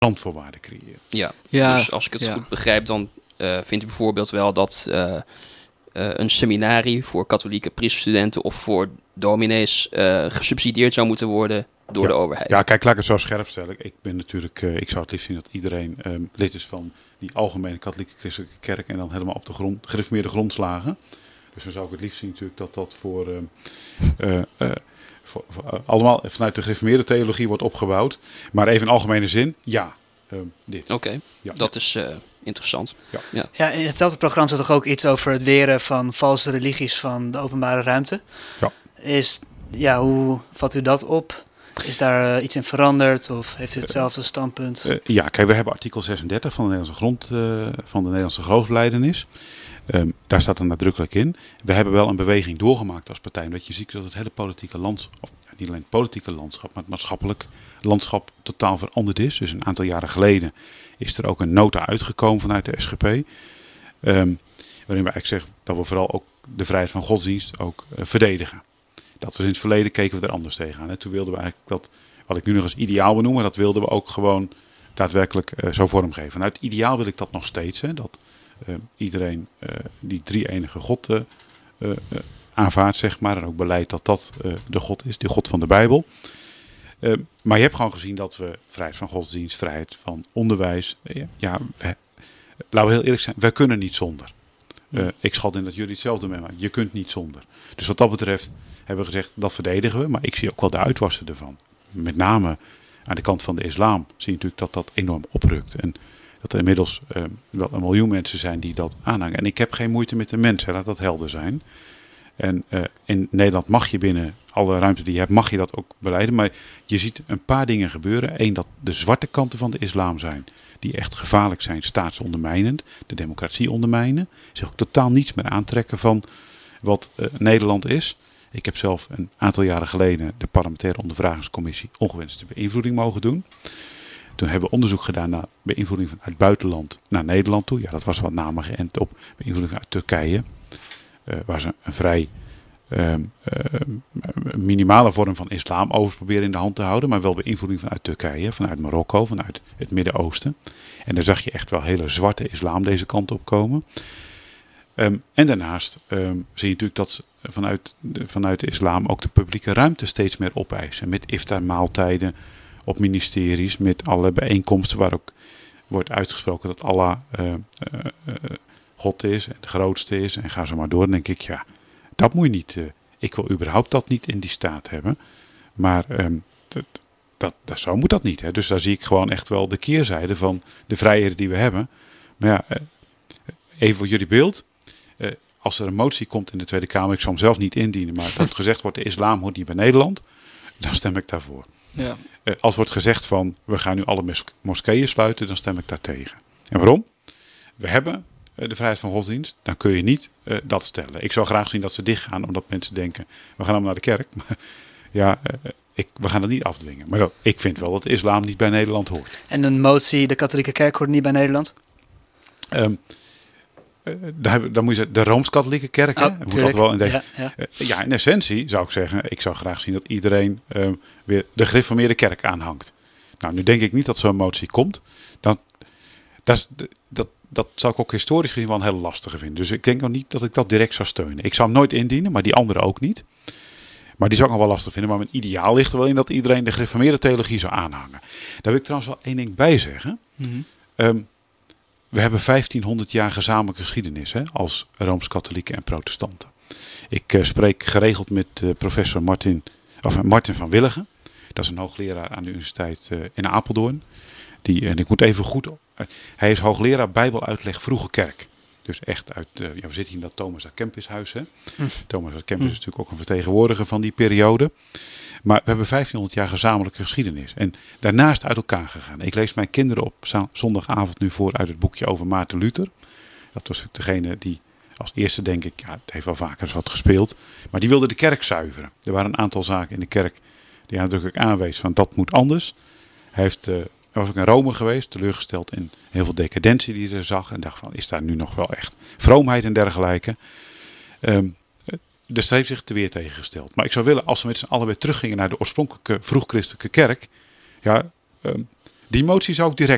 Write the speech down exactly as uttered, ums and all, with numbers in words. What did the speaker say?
randvoorwaarden creëren. Ja, Ja, dus als ik het ja. goed begrijp, dan uh, vindt u bijvoorbeeld wel dat uh, uh, een seminarie voor katholieke priesterstudenten of voor dominees uh, gesubsidieerd zou moeten worden door ja. de overheid. Ja, kijk, laat ik het zo scherp stellen. Ik ben natuurlijk, uh, ik zou het liefst zien dat iedereen um, lid is van die algemene katholieke christelijke kerk en dan helemaal op de grond, gereformeerde grondslagen. Dus dan zou ik het liefst zien natuurlijk dat dat voor, uh, uh, uh, voor, voor uh, allemaal vanuit de gereformeerde theologie wordt opgebouwd. Maar even in algemene zin, ja, uh, dit. Oké, okay. ja. dat is uh, interessant. Ja. Ja. ja, in hetzelfde programma staat toch ook iets over het weren van valse religies van de openbare ruimte. Ja. Is, ja, hoe vat u dat op? Is daar uh, iets in veranderd of heeft u hetzelfde standpunt? Uh, uh, ja, kijk, we hebben artikel zesendertig van de Nederlandse grond, uh, van de Nederlandse geloofsbelijdenis. Um, daar staat er nadrukkelijk in. We hebben wel een beweging doorgemaakt als partij, omdat je ziet dat het hele politieke landschap, of ja, niet alleen het politieke landschap, maar het maatschappelijk landschap totaal veranderd is. Dus een aantal jaren geleden is er ook een nota uitgekomen vanuit de S G P, um, waarin we eigenlijk zeggen dat we vooral ook de vrijheid van godsdienst ook uh, verdedigen. Dat we in het verleden keken we er anders tegenaan. Hè. Toen wilden we eigenlijk dat, wat ik nu nog als ideaal benoem, dat wilden we ook gewoon daadwerkelijk uh, zo vormgeven. Nou, het ideaal wil ik dat nog steeds, hè, dat uh, iedereen uh, die drie enige God uh, uh, aanvaardt, zeg maar, en ook beleidt dat dat uh, de God is, de God van de Bijbel. Uh, maar je hebt gewoon gezien dat we vrijheid van godsdienst, vrijheid van onderwijs, uh, ja, we, laten we heel eerlijk zijn, wij kunnen niet zonder. Uh, ik schat in dat jullie hetzelfde meemaken. Je kunt niet zonder. Dus wat dat betreft hebben we gezegd, dat verdedigen we. Maar ik zie ook wel de uitwassen ervan. Met name aan de kant van de islam zie je natuurlijk dat dat enorm oprukt. En dat er inmiddels uh, wel een miljoen mensen zijn die dat aanhangen. En ik heb geen moeite met de mensen, laat dat helder zijn. En uh, in Nederland mag je binnen alle ruimte die je hebt, mag je dat ook beleiden. Maar je ziet een paar dingen gebeuren. Eén, dat de zwarte kanten van de islam zijn, die echt gevaarlijk zijn, staatsondermijnend, de democratie ondermijnen. Zich ook totaal niets meer aantrekken van wat uh, Nederland is. Ik heb zelf een aantal jaren geleden de parlementaire ondervragingscommissie ongewenste beïnvloeding mogen doen. Toen hebben we onderzoek gedaan naar beïnvloeding vanuit het buitenland naar Nederland toe. Ja, dat was wat namen geënt op beïnvloeding uit Turkije. Uh, waar ze een vrij uh, uh, minimale vorm van islam overigens proberen in de hand te houden. Maar wel beïnvloeding vanuit Turkije, vanuit Marokko, vanuit het Midden-Oosten. En daar zag je echt wel hele zwarte islam deze kant op komen. Um, en daarnaast um, zie je natuurlijk dat vanuit de, vanuit de islam ook de publieke ruimte steeds meer opeisen. Met iftarmaaltijden op ministeries, met alle bijeenkomsten waar ook wordt uitgesproken dat Allah uh, uh, uh, God is en de grootste is. En ga zo maar door. Dan denk ik, ja, dat moet je niet. Uh, ik wil überhaupt dat niet in die staat hebben. Maar um, dat, dat, dat, zo moet dat niet. Hè. Dus daar zie ik gewoon echt wel de keerzijde van de vrijheden die we hebben. Maar ja, uh, even voor jullie beeld. Uh, als er een motie komt in de Tweede Kamer, ik zal hem zelf niet indienen, maar dat gezegd wordt de islam hoort niet bij Nederland, dan stem ik daarvoor. Ja. Uh, als wordt gezegd van we gaan nu alle mos- moskeeën sluiten, dan stem ik daar tegen. En waarom? We hebben uh, de vrijheid van godsdienst, dan kun je niet uh, dat stellen. Ik zou graag zien dat ze dichtgaan, omdat mensen denken, we gaan allemaal naar de kerk. Maar ja, uh, ik, we gaan dat niet afdwingen. Maar dat, ik vind wel dat de islam niet bij Nederland hoort. En een motie, de katholieke kerk hoort niet bij Nederland? Um, Uh, daar, daar moet je de Rooms-Katholieke kerk, hè? Oh, Moet dat wel in deze. Ja, ja. Uh, ja, in essentie zou ik zeggen, ik zou graag zien dat iedereen uh, weer de gereformeerde kerk aanhangt. Nou, nu denk ik niet dat zo'n motie komt. Dan, dat, is, dat, dat zou ik ook historisch gezien wel een hele lastige vinden. Dus ik denk nog niet dat ik dat direct zou steunen. Ik zou hem nooit indienen, maar die anderen ook niet. Maar die zou ik nog wel lastig vinden. Maar mijn ideaal ligt er wel in dat iedereen de gereformeerde theologie zou aanhangen. Daar wil ik trouwens wel één ding bij zeggen. Mm-hmm. Um, We hebben vijftienhonderd jaar gezamenlijke geschiedenis, hè, als Rooms-Katholieken en protestanten. Ik uh, spreek geregeld met uh, professor Martin, of, Martin van Willigen. Dat is een hoogleraar aan de universiteit uh, in Apeldoorn. Die, en ik moet even goed... Uh, hij is hoogleraar Bijbeluitleg Vroege Kerk. Dus echt uit... Uh, ja, we zitten hier in dat Thomas à Kempis huis. Hè? Mm. Thomas à Kempis mm. is natuurlijk ook een vertegenwoordiger van die periode. Maar we hebben vijftienhonderd jaar gezamenlijke geschiedenis. En daarnaast uit elkaar gegaan. Ik lees mijn kinderen op zondagavond nu voor uit het boekje over Maarten Luther. Dat was degene die als eerste, denk ik, ja, het heeft wel vaker eens wat gespeeld. Maar die wilde de kerk zuiveren. Er waren een aantal zaken in de kerk die nadrukkelijk aanwees van dat moet anders. Hij heeft, uh, was ook in Rome geweest, teleurgesteld in heel veel decadentie die hij er zag. En dacht van, is daar nu nog wel echt vroomheid en dergelijke? Um, Dus daar heeft zich te weer tegengesteld. Maar ik zou willen, als we met z'n allen weer teruggingen naar de oorspronkelijke vroeg-christelijke kerk. Ja, um, die motie zou ik direct